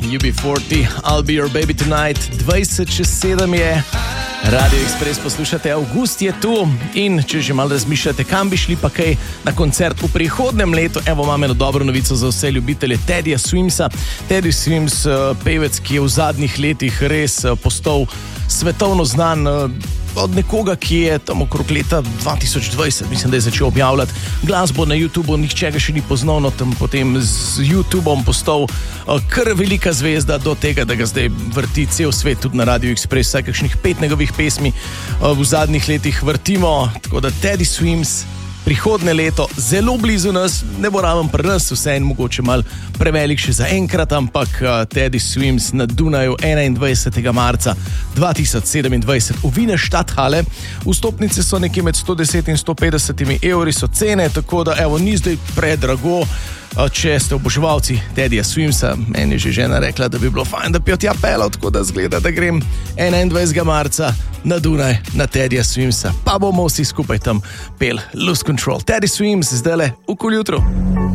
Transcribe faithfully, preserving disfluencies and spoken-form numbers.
U B štirideset, I'll be your baby tonight, dvajset čez sedem je. Radio Express poslušate, avgust je tu in če že malo razmišljate, kam bi šli pa kaj na koncert v prihodnem letu, evo imam eno dobro novico za vse ljubitelje Teddyja Swimsa. Teddy Swims, pevec, ki je v zadnjih letih res postal svetovno znan, od nekoga, ki je tam okrog leta dva tisoč dvajset, mislim, da je začel objavljati glasbo na YouTubeu, nihče ga še ni poznal, no tam potem z YouTubeom postal uh, kar velika zvezda do tega, da ga zdaj vrti cel svet, tudi na Radio Express, vsaj kakšnih pet njegovih pesmi uh, v zadnjih letih vrtimo, tako da Teddy Swims prihodne leto zelo blizu nas, ne bo raven pri nas, vse en mogoče mal prevelik še za enkrat, ampak uh, Teddy Swims na Dunaju enaindvajsetega marca dva tisoč sedemindvajset v Wiener Stadthalle. Vstopnice so nekje med sto deset in sto petdeset evri so cene, tako da evo, ni zdaj predrago. Če ste oboževalci Teddyja Swimsa, meni je že žena rekla, da bi bilo fajn, da bi jo tja pelal, tako da zgleda, da grem enaindvajsetega marca na Dunaj na Teddyja Swimsa, pa bomo vsi skupaj tam pel Lose Control. Teddy Swims zdajle v Kul jutru.